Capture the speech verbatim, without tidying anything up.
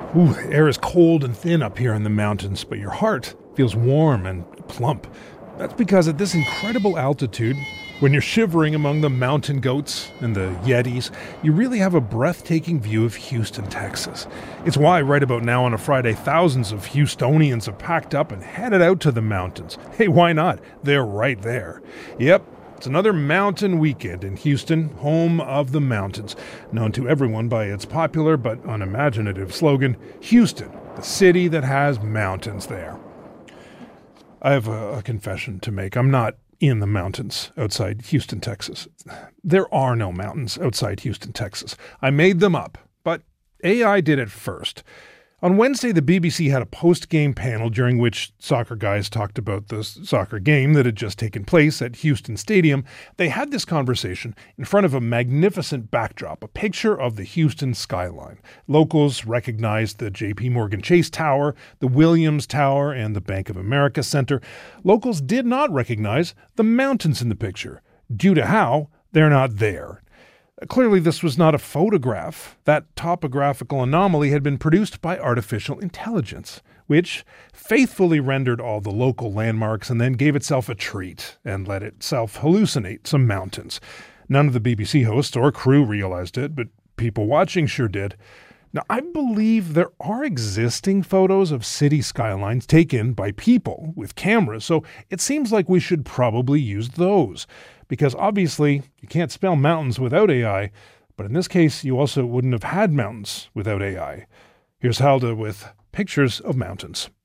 Ooh, the air is cold and thin up here in the mountains, but your heart feels warm and plump. That's because at this incredible altitude, when you're shivering among the mountain goats and the yetis, you really have a breathtaking view of Houston, Texas. It's why right about now on a Friday, thousands of Houstonians have packed up and headed out to the mountains. Hey, why not? They're right there. Yep. It's another mountain weekend in Houston, home of the mountains, known to everyone by its popular but unimaginative slogan, Houston, the city that has mountains there. I have a, a confession to make. I'm not in the mountains outside Houston, Texas. There are no mountains outside Houston, Texas. I made them up, but A I did it first. On Wednesday, the B B C had a post-game panel during which soccer guys talked about the soccer game that had just taken place at Houston Stadium. They had this conversation in front of a magnificent backdrop, a picture of the Houston skyline. Locals recognized the J P Morgan Chase Tower, the Williams Tower, and the Bank of America Center. Locals did not recognize the mountains in the picture, due to how they're not there. Clearly, this was not a photograph. That topographical anomaly had been produced by artificial intelligence, which faithfully rendered all the local landmarks and then gave itself a treat and let itself hallucinate some mountains. None of the B B C hosts or crew realized it, but people watching sure did. Now, I believe there are existing photos of city skylines taken by people with cameras, so it seems like we should probably use those. Because obviously, you can't spell mountains without A I, but in this case, you also wouldn't have had mountains without A I. Here's Halda with pictures of mountains.